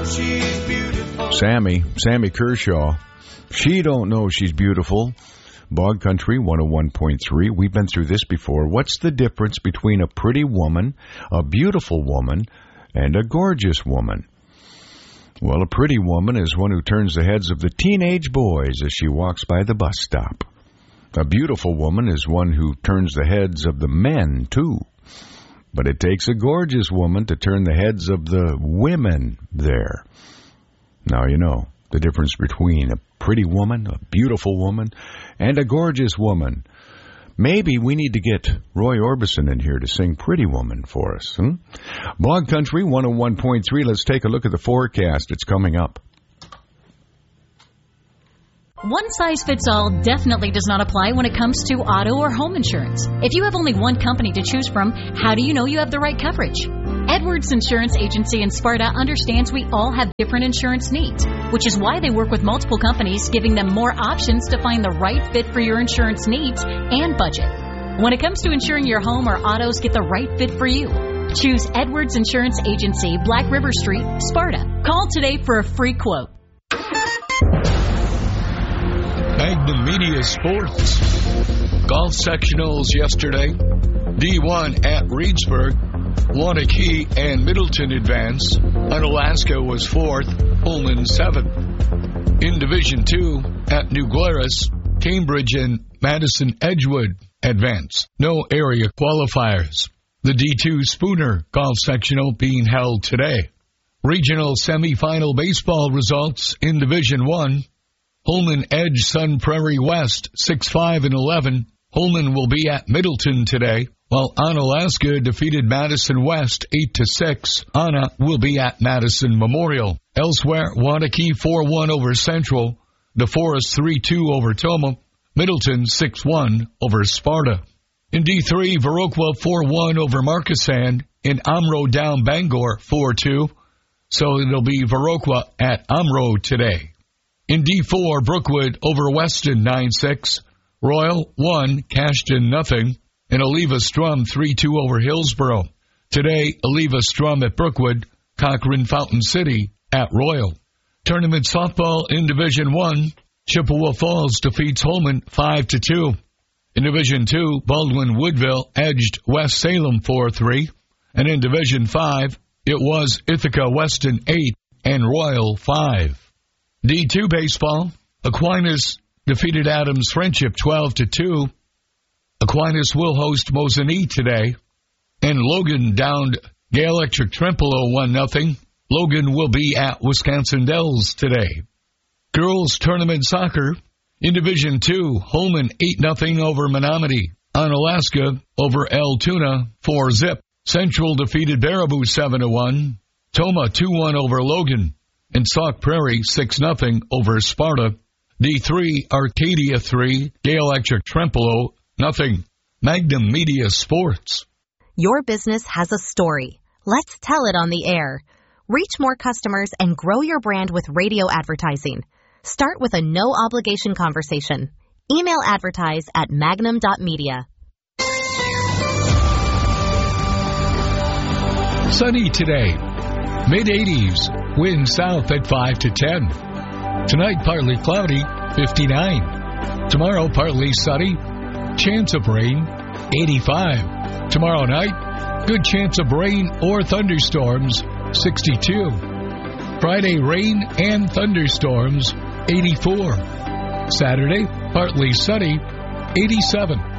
she's beautiful. Sammy Kershaw. She don't know she's beautiful. Bog Country 101.3. We've been through this before. What's the difference between a pretty woman, a beautiful woman, and a gorgeous woman? Well, a pretty woman is one who turns the heads of the teenage boys as she walks by the bus stop. A beautiful woman is one who turns the heads of the men, too. But it takes a gorgeous woman to turn the heads of the women there. Now you know the difference between a pretty woman, a beautiful woman, and a gorgeous woman. Maybe we need to get Roy Orbison in here to sing Pretty Woman for us. Bog Country 101.3. Let's take a look at the forecast. It's coming up. One size fits all definitely does not apply when it comes to auto or home insurance. If you have only one company to choose from, how do you know you have the right coverage? Edwards Insurance Agency in Sparta understands we all have different insurance needs, which is why they work with multiple companies, giving them more options to find the right fit for your insurance needs and budget. When it comes to insuring your home or autos, get the right fit for you. Choose Edwards Insurance Agency, Black River Street, Sparta. Call today for a free quote. Magnum Media Sports. Golf sectionals yesterday. D1 at Reedsburg. Waunakee and Middleton advance. Unalaska was 4th. Pullman 7th. In Division 2 at New Glarus, Cambridge and Madison Edgewood advance. No area qualifiers. The D2 Spooner Golf sectional being held today. Regional semifinal baseball results in Division 1. Holman Edge Sun Prairie West 6-5 and 11. Holman will be at Middleton today, while Onalaska defeated Madison West 8-6. Anna will be at Madison Memorial. Elsewhere, Waunakee 4-1 over Central. DeForest 3-2 over Toma. Middleton 6-1 over Sparta. In D3, Viroqua 4-1 over Markesan. In Amro down Bangor 4-2. So it'll be Viroqua at Amro today. In D4, Brookwood over Weston 9-6. Royal 1, Cashton nothing. And Oliva Strum 3-2 over Hillsboro. Today, Oliva Strum at Brookwood. Cochrane Fountain City at Royal. Tournament softball in Division 1. Chippewa Falls defeats Holman 5-2. In Division 2, Baldwin Woodville edged West Salem 4-3. And in Division 5, it was Ithaca Weston 8 and Royal 5. D2 baseball, Aquinas defeated Adams Friendship 12-2. Aquinas will host Mosinee today. And Logan downed Gale Electric Trempealeau 1-0. Logan will be at Wisconsin Dells today. Girls tournament soccer, in Division 2, Holman 8-0 over Menominee. Onalaska over Altoona 4-0. Central defeated Baraboo 7-1. Toma 2-1 over Logan. And Sauk Prairie 6-0 over Sparta. D3, Arcadia 3, Gale Electric Trempealeau 0. Magnum Media Sports. Your business has a story. Let's tell it on the air. Reach more customers and grow your brand with radio advertising. Start with a no-obligation conversation. Email advertise@magnum.media. Sunny today. Mid-80s. Wind south at 5 to 10. Tonight, partly cloudy, 59. Tomorrow, partly sunny. Chance of rain, 85. Tomorrow night, good chance of rain or thunderstorms, 62. Friday, rain and thunderstorms, 84. Saturday, partly sunny, 87.